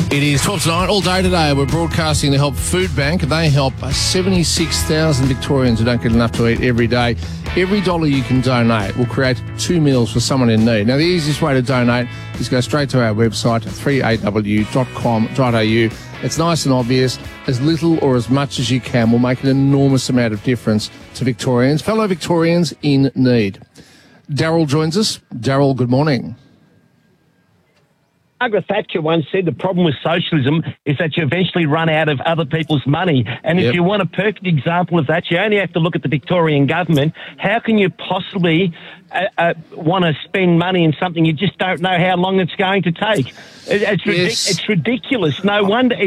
It is 12 to 9 all day today. We're broadcasting to help Food Bank. They help 76,000 Victorians who don't get enough to eat every day. Every dollar you can donate will create 2 meals for someone in need. Now, the easiest way to donate is go straight to our website, 3aw.com.au. It's nice and obvious. As little or as much as you can will make an enormous amount of difference to Victorians, fellow Victorians in need. Daryl joins us. Daryl, good morning. Margaret Thatcher once said the problem with socialism is that you eventually run out of other people's money. And if you want a perfect example of that, you only have to look at the Victorian government. How can you possibly want to spend money in something you just don't know how long it's going to take? It's ridiculous. No wonder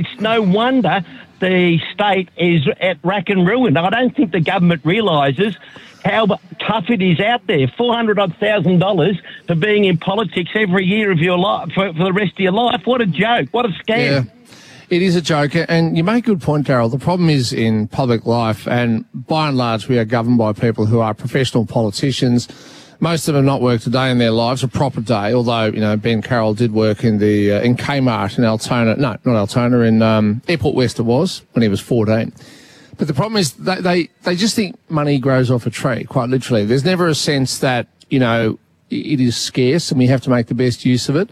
the state is at rack and ruin. I don't think the government realises how tough it is out there. $400,000 for being in politics every year of your life, for the rest of your life. What a joke. What a scam. Yeah, it is a joke. And you make a good point, Daryl. The problem is in public life, and by and large, we are governed by people who are professional politicians. Most of them have not worked a day in their lives, a proper day, although, you know, Ben Carroll did work in in Kmart in Altona. No, not Altona, in Airport West it was, when he was 14. But the problem is they just think money grows off a tree, quite literally. There's never a sense that, you know, it is scarce and we have to make the best use of it.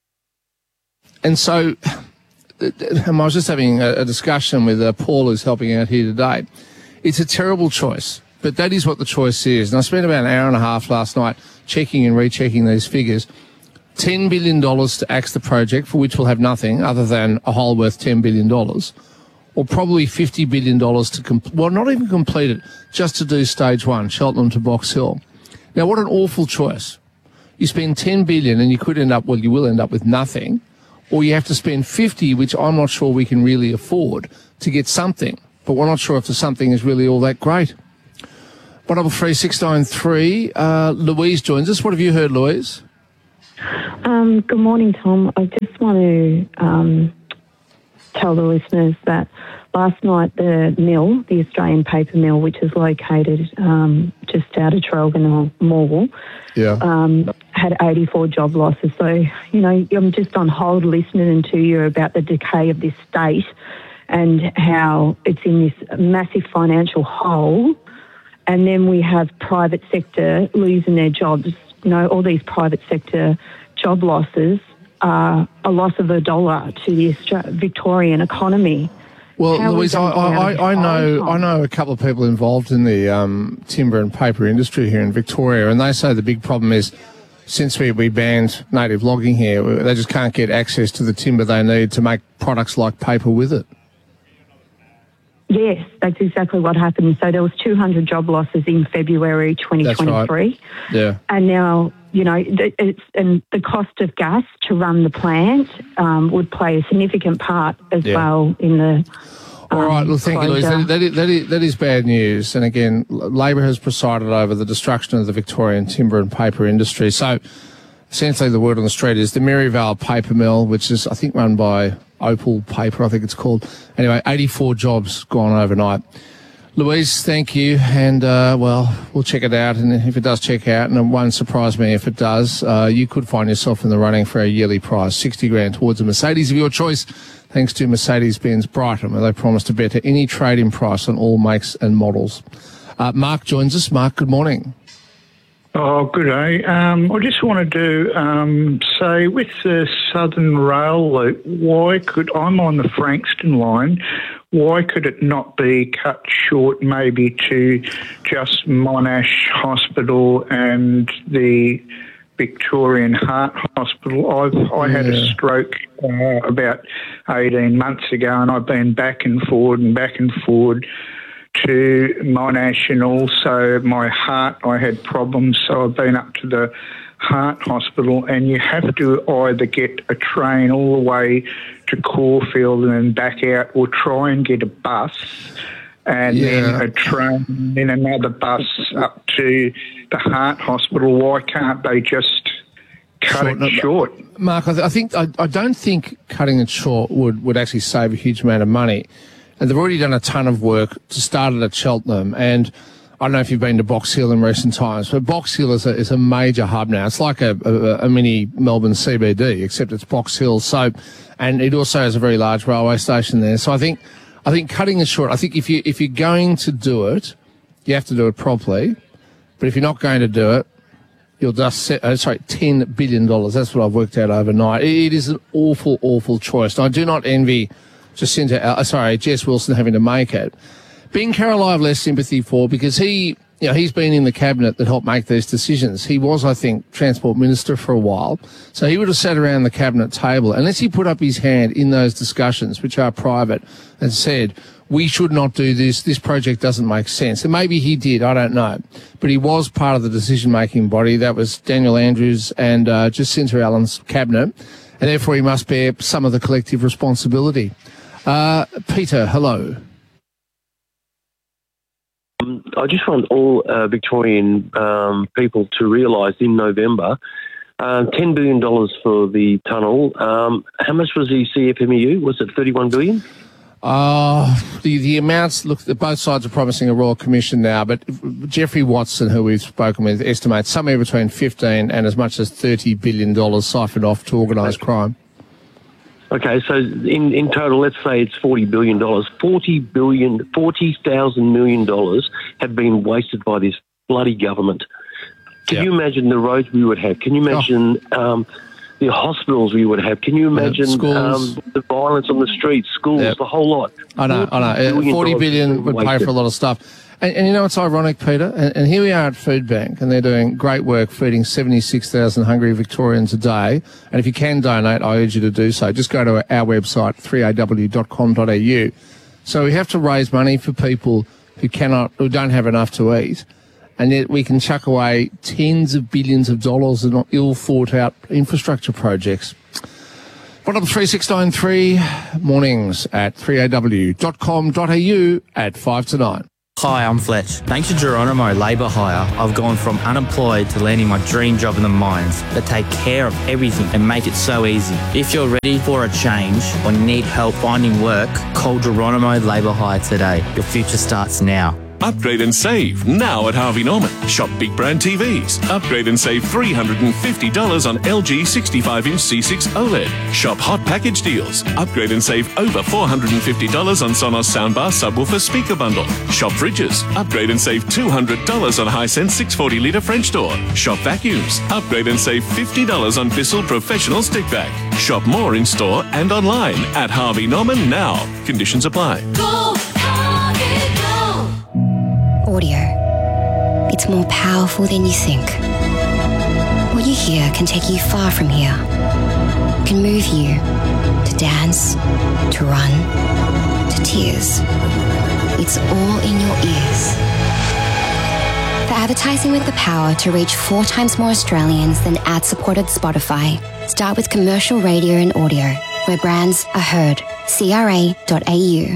And so I was just having a discussion with Paul, who's helping out here today. It's a terrible choice, but that is what the choice is. And I spent about an hour and a half last night checking and rechecking these figures. $10 billion to axe the project, for which we'll have nothing other than a hole worth $10 billion. Or probably $50 billion not even complete it, just to do stage one, Cheltenham to Box Hill. Now, what an awful choice. You spend $10 billion and you could end up, you will end up with nothing, or you have to spend 50, which I'm not sure we can really afford, to get something. But we're not sure if the something is really all that great. 133693, Louise joins us. What have you heard, Louise? Good morning, Tom. I just want to tell the listeners that last night the Australian Paper Mill, which is located just out of Traralgon Mall, had 84 job losses. So, you know, I'm just on hold listening to you about the decay of this state and how it's in this massive financial hole. And then we have private sector losing their jobs. You know, all these private sector job losses are a loss of $1 to the Victorian economy. Well, Louise, I know a couple of people involved in the timber and paper industry here in Victoria, and they say the big problem is since we banned native logging here, they just can't get access to the timber they need to make products like paper with it. Yes, that's exactly what happened. So there was 200 job losses in February 2023. That's right. Yeah. And now, you know, and the cost of gas to run the plant would play a significant part as well in the all right, well, thank you, Louise. That is bad news. And again, Labor has presided over the destruction of the Victorian timber and paper industry. So essentially the word on the street is the Maryvale Paper Mill, which is, I think, run by Opal Paper, I think it's called. Anyway, 84 jobs gone overnight. Louise, thank you. And, we'll check it out. And if it does check out, and it won't surprise me if it does, you could find yourself in the running for a yearly prize, $60,000 towards a Mercedes of your choice, thanks to Mercedes-Benz Brighton, where they promise to better any trade-in price on all makes and models. Mark joins us. Mark, good morning. Oh, good day. I just wanted to say, with the Southern Rail Loop, I'm on the Frankston line, why could it not be cut short maybe to just Monash Hospital and the Victorian Heart Hospital? I had a stroke about 18 months ago, and I've been back and forward to Monash, and also my heart, I had problems, so I've been up to the Heart Hospital, and you have to either get a train all the way to Caulfield and then back out, or try and get a bus and then a train, then another bus up to the Heart Hospital. Why can't they just cut it short? Mark, I don't think cutting it short would actually save a huge amount of money. And they've already done a ton of work to start it at Cheltenham. And I don't know if you've been to Box Hill in recent times, but Box Hill is a major hub now. It's like a mini Melbourne CBD, except it's Box Hill. So, and it also has a very large railway station there. So I think cutting it short, I think if you're going to do it, you have to do it properly. But if you're not going to do it, you'll just $10 billion. That's what I've worked out overnight. It is an awful, awful choice. And I do not envy Jess Wilson having to make it. Ben Carroll, I have less sympathy for because he's been in the cabinet that helped make these decisions. He was, I think, Transport Minister for a while. So he would have sat around the cabinet table, unless he put up his hand in those discussions, which are private, and said, we should not do this. This project doesn't make sense. And maybe he did. I don't know. But he was part of the decision-making body. That was Daniel Andrews and Jacinta Allen's cabinet. And therefore he must bear some of the collective responsibility. Peter, hello. I just want all Victorian people to realise in November, $10 billion for the tunnel. How much was the CFMEU? Was it $31 billion? The amounts, look, both sides are promising a Royal Commission now, but Jeffrey Watson, who we've spoken with, estimates somewhere between $15 and as much as $30 billion siphoned off to organised crime. Okay, so in total, let's say it's $40 billion. $40,000 million have been wasted by this bloody government. Can you imagine the roads we would have? Can you imagine the hospitals we would have? Can you imagine the violence on the streets, schools, the whole lot? I know. $40 billion would pay for a lot of stuff. And you know what's ironic, Peter? And here we are at Food Bank, and they're doing great work feeding 76,000 hungry Victorians a day. And if you can donate, I urge you to do so. Just go to our website, 3aw.com.au. So we have to raise money for people who don't have enough to eat. And yet we can chuck away tens of billions of dollars in ill-thought-out infrastructure projects. Bottom 3693, mornings at 3aw.com.au at 5 to 9. Hi, I'm Fletch. Thanks to Geronimo Labour Hire, I've gone from unemployed to landing my dream job in the mines that take care of everything and make it so easy. If you're ready for a change or need help finding work, call Geronimo Labour Hire today. Your future starts now. Upgrade and save now at Harvey Norman. Shop big brand TVs. Upgrade and save $350 on LG 65-inch C6 OLED. Shop hot package deals. Upgrade and save over $450 on Sonos soundbar subwoofer speaker bundle. Shop fridges. Upgrade and save $200 on Hisense 640-litre French door. Shop vacuums. Upgrade and save $50 on Bissell Professional Stick Vac. Shop more in store and online at Harvey Norman now. Conditions apply. Go Harvey, go. Audio. It's more powerful than you think. What you hear can take you far from here. Can move you to dance, to run, to tears. It's all in your ears. For advertising with the power to reach 4 times more Australians than ad-supported Spotify, start with commercial radio and audio, where brands are heard. CRA.au.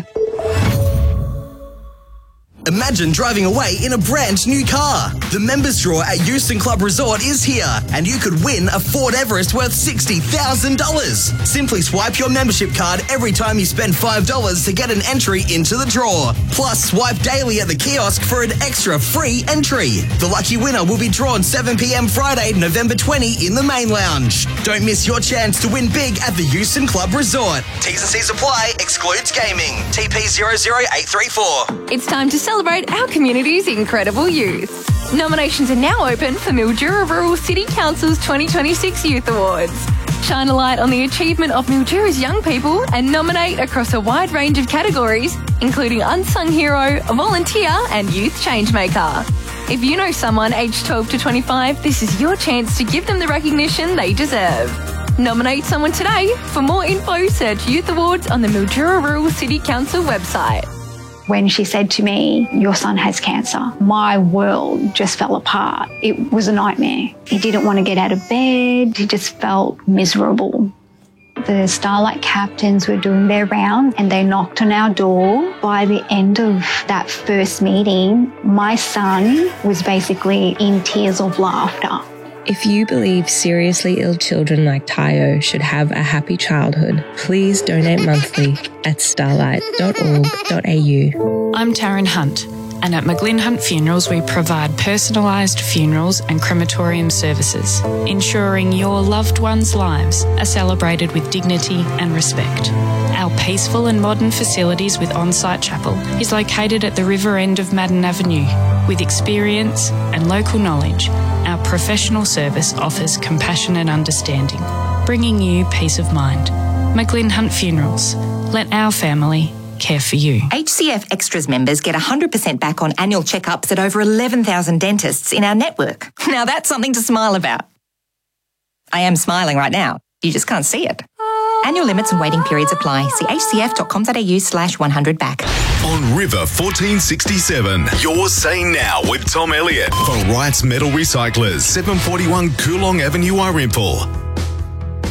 Imagine driving away in a brand new car. The members draw at Euston Club Resort is here, and you could win a Ford Everest worth $60,000. Simply swipe your membership card every time you spend $5 to get an entry into the draw. Plus, swipe daily at the kiosk for an extra free entry. The lucky winner will be drawn 7 p.m. Friday, November 20 in the main lounge. Don't miss your chance to win big at the Euston Club Resort. T's and C's apply. Excludes gaming. TP 00834. It's time to celebrate our community's incredible youth. Nominations are now open for Mildura Rural City Council's 2026 Youth Awards. Shine a light on the achievement of Mildura's young people and nominate across a wide range of categories, including Unsung Hero, Volunteer and Youth Changemaker. If you know someone aged 12 to 25, this is your chance to give them the recognition they deserve. Nominate someone today. For more info, search Youth Awards on the Mildura Rural City Council website. When she said to me, your son has cancer, my world just fell apart. It was a nightmare. He didn't want to get out of bed. He just felt miserable. The Starlight captains were doing their round and they knocked on our door. By the end of that first meeting, my son was basically in tears of laughter. If you believe seriously ill children like Tayo should have a happy childhood, please donate monthly at starlight.org.au. I'm Taryn Hunt, and at McGlynn Hunt Funerals we provide personalised funerals and crematorium services, ensuring your loved ones' lives are celebrated with dignity and respect. Our peaceful and modern facilities with on-site chapel is located at the river end of Madden Avenue. With experience and local knowledge, our professional service offers compassion and understanding, bringing you peace of mind. McGlynn Hunt Funerals. Let our family care for you. HCF Extras members get 100% back on annual checkups at over 11,000 dentists in our network. Now that's something to smile about. I am smiling right now. You just can't see it. Annual limits and waiting periods apply. See hcf.com.au/100back. On River 1467, you're saying now with Tom Elliott for Wrights Metal Recyclers, 741 Coolong Avenue, Irimple.